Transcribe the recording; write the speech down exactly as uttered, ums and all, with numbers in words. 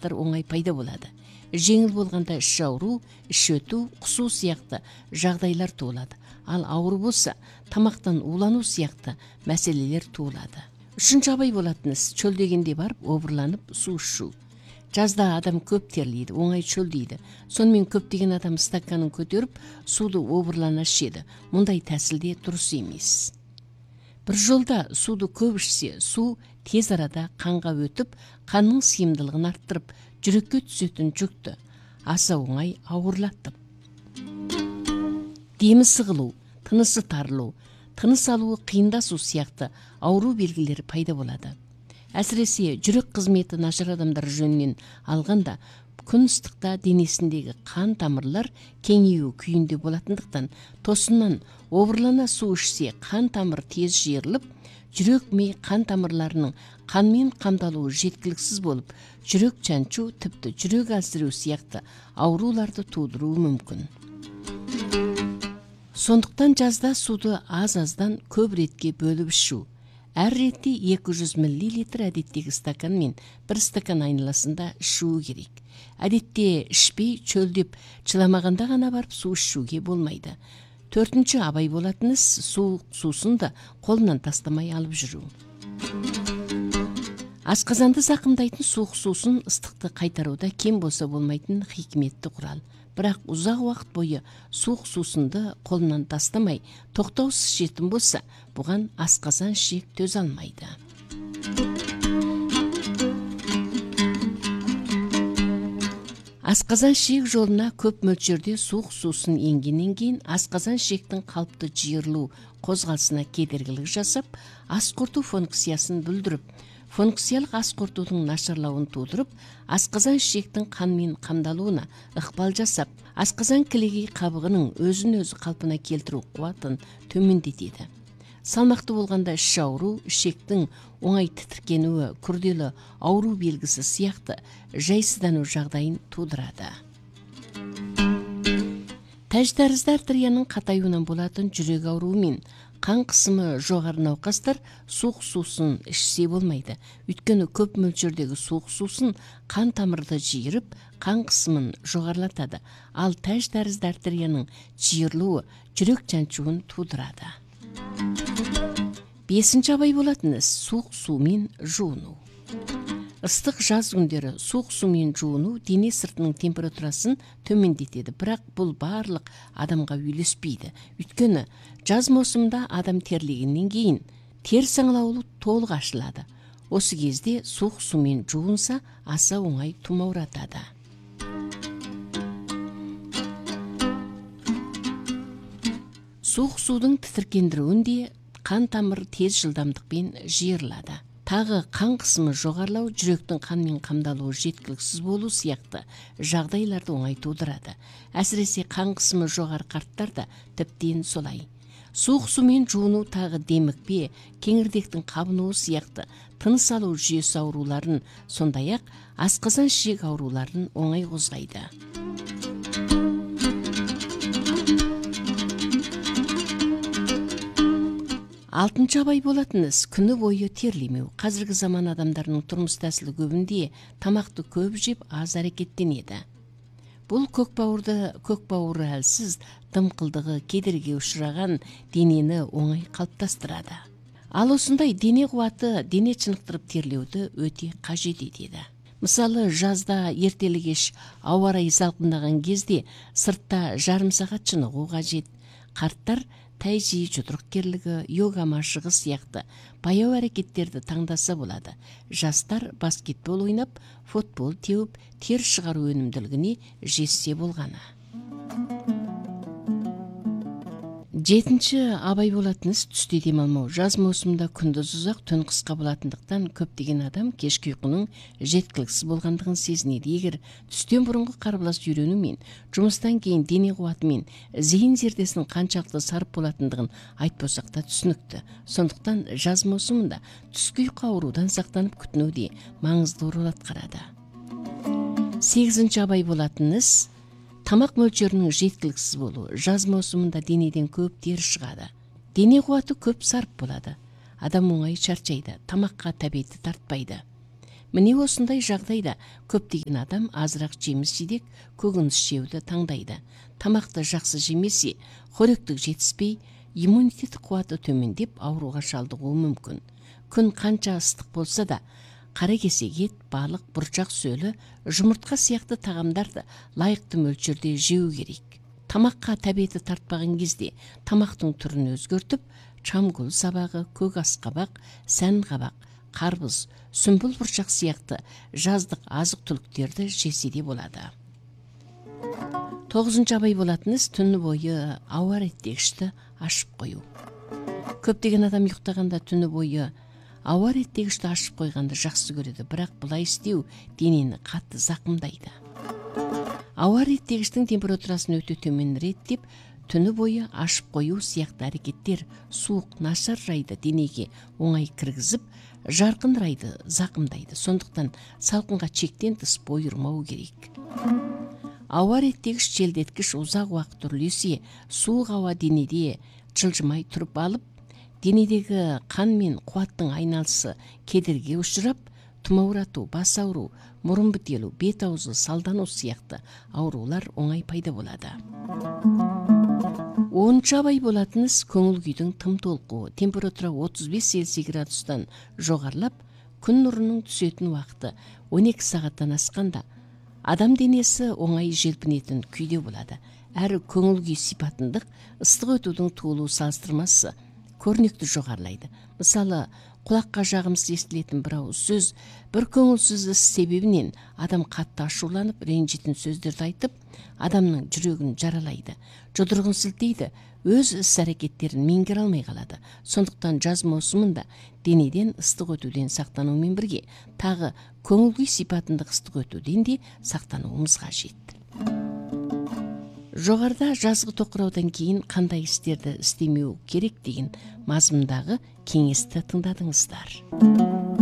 заттар оңай пайда болады. Жеңіл болғанда іш ауру, іш өту, құсу сияқты жағдайлар туылады. Ал ауыр болса, тамақтан улану сияқты мәселелер туылады. Үшінші абай болатыныз, чөлдегенде барып обырланып су ішу. Жазда адам көп терлейді, оңай чөлдейді. Сонымен көптеген адам стаканын көтеріп, суды обырлана ішеді. Мұндай тәсілде дұрыс емес. Бір жолда суды көп ішсе, су тез арада қанға өтіп, қанның сыйымдылығын арттырып, жүрекке түсетін жүкті аса оңай ауырлатып. Демі сығылу, тынысы тарылу, тыныс алуы қиындасу сияқты ауру белгілері пайда болады. Әсіресе жүрек қызметі нашар адамдар жөнінен алғанда, күн ыстықта денесіндегі қан тамырлар кеңею күйінде болатындықтан, тосыннан обырлана су ішсе, қан тамыр тез жиырылып, жүрек ми қан тамырларының қанмен қамдалуы жеткіліксіз болып, жүрек жаншу, тіпті жүрек әлсіреу сияқты ауруларды тудыруы мүмкін. Сондықтан жазда суды аз-аздан көп ретке бөліп ішу. Әр ретте екі жүз миллилитр әдеттегі стаканмен бір стакан айналасында ішуі керек. Әдетте ішпей, чөлдеп, чыламағанда ғана барып су ішуге болмайды. Төртінші абай болатыныз, суық сусын да қолынан тастамай алып жүру. Асқазанды зақымдайтын суық сусын ыстықты қайтаруда кем болса болмайтын хикметті құрал. Бірақ ұзақ уақыт бойы суық сусынды қолынан тастамай, тоқтаусыз ішетін болса, бұған асқазан ішек төзе алмайды. Асқазан ішек жолына көп мөлшерде суық сусын енгеннен кейін асқазан ішектің қалыпты жиырылу қозғалысына кедергілік жасап, ас қорыту функциясын бүлдіріп, функциялық ас қорытудың нашарлауын тудырып, асқазан ішектің қанмен қамдалуына ықпал жасап, асқазан кілегей қабығының өзін-өзі қалпына келтіру қуатын төмендетеді. Салмақты болғанда іш ауру, ішектің оңай тітіркенуі, күрделі ауру белгісі сияқты жайсыздану жағдайын тудырады. Тәж-тәрізді артерияның қатаюынан болатын жүрек ауруы мен қан қысымы жоғары науқастар суық сусын ішсе болмайды. Өйткені көп мөлшердегі суық сусын қан тамырды жиырып, қан қысымын жоғарылатады. Ал тәж-тәрізді артерияның жиырылуы жүрек жаншуын тудырады. Бесінші абай болатыныз, суық сумен жуыну. Ыстық жаз күндері суық сумен жуыну дене сыртының температурасын төмендетеді, бірақ бұл барлық адамға үйлеспейді. Өйткені жаз маусымында адам терлегеннен кейін тер саңылаулы толық ашылады. Осы кезде суық сумен жуынса аса оңай тұмауратады. Суық судың тітіркендіруінде қан тамыр тез жылдамдықпен жиырылады. Тағы қан қысымы жоғарлау, жүректің қанмен қамдалуы жеткіліксіз болу сияқты жағдайларды оңай тудырады. Әсіресе қан қысымы жоғары қарттарда тіптен солай. Суық сумен жуыну тағы демікпе, кеңірдектің қабынуы сияқты тыныс алу жүйесі ауруларын, сондай-ақ асқазан ішек ауруларын оңай қозғайды. Алтыншы абай болатыныз, күні бойы терлемеу. Қазіргі заман адамдарының тұрмыс тәсілі көбінде тамақты көп жеп, аз әрекеттенеді. Бұл көкбауырды, көкбауыры әлсіз, дымқылдығы, кедерге ұшыраған денені оңай қалыптастырады. Ал осындай дене қуаты, дене чынықтырып терлеуді өте қажет етеді. Мысалы, жазда ертелі-кеш ауа райы салқындаған кезде сыртта жарым сағат чынығу қажет. Қарттар тайжи, жұдырықкерлігі, йога машығы сияқты баяу әрекеттерді таңдаса болады. Жастар баскетбол ойнап, футбол теуіп, тер шығару өнімділігіне жетсе болғаны. Жетінші абай болатыныз, түсте демалмау. Жаз маусымында күндіз ұзақ, түн қысқа болатындықтан көптеген адам кешкі ұйқының жеткіліксіз болғандығын сезінеді. Егер түстен бұрынғы қарбалас үйрену мен жұмыстан кейін дене қуаты мен зейін зердесінің қаншалықты сарып болатындығын айтпасақ та түсінікті. Сондықтан жаз маусымында түскі ұйқы аурудан сақтанып күтіну де маңызды рөл атқарады. Сегізінші абай болатыныз, тамақ мөлшерінің жеткіліксіз болу. Жаз маусымында денеден көп тер шығады. Дене қуаты көп сарып болады. Адам оңай шаршайды, тамаққа тәбеті тартпайды. Міне осындай жағдайда көптеген адам азырақ жеміс жидек, көкөніс жеуді таңдайды. Тамақты жақсы жемесе, қоректік жетіспей, иммунитет қуаты төмендеп ауруға шалдығуы мүмкін. Күн қанша ыстық болса да, қара кесек ет, балық, бұршақ сөлі, жұмыртқа сияқты тағамдарды лайықты мөлшерде жеу керек. Тамаққа тәбеті тартпаған кезде тамақтың түрін өзгертіп, чамгүл сабағы, көк асқабақ, сән қабақ, қарбыз, сүмбіл бұршақ сияқты жаздық азық-түліктерді жесе де болады. Тоғызыншы абай болатын іс түні бойы ауа реттегішті ашып қою. Көптеген адам ұйықтағанда түні бойы ауа реттегішті ашып қойғанды жақсы көреді, бірақ бұлай істеу денені қатты зақымдайды. Ауа реттегіштің температурасын өте төмен реттеп, түні бойы ашып қою сияқты әрекеттер суық, нашар райды денеге оңай кіргізіп, жарқын райды зақымдайды. Сондықтан салқынға чектен тыс бой ұрмау керек. Ауа реттегіш желдеткіш ұзақ уақыт үрлесе, суық ауа денеде жылжымай тұрып алып, денедегі қан мен қуаттың айналысы кедерге ұшырап, тұмаурату, бас ауру, мұрын бітелу, бет аузы салдану сияқты аурулар оңай пайда болады. оныншы абай болатын іс көңіл күйдің тым толқуы. Температура отыз бес Цельсий градустан жоғарылап, күн нұрының түсетін уақыты он екі сағаттан асқанда, адам денесі оңай желпінетін күйде болады. Әрі көңіл күй сипатындық ыстық өтудің туылу салыстырмасы көрнекті жоғарылайды. Мысалы, құлаққа жағымсыз естілетін бір ауыз сөз, бір көңілсіз іс себебінен адам қатты ашуланып, ренжитін сөздерді айтып, адамның жүрегін жаралайды, жұдырығын сілтейді, өз іс-әрекеттерін меңгере алмай қалады. Сондықтан жаз маусымында денеден ыстық өтуден сақтанумен бірге, тағы көңіл күй сипатындық ыстық өтуден де сақтануымыз қажет. Жоғарыда жазғы тоқыраудан кейін қандай істерді істемеу керек деген мазмұндағы кеңесті тыңдадыңыздар.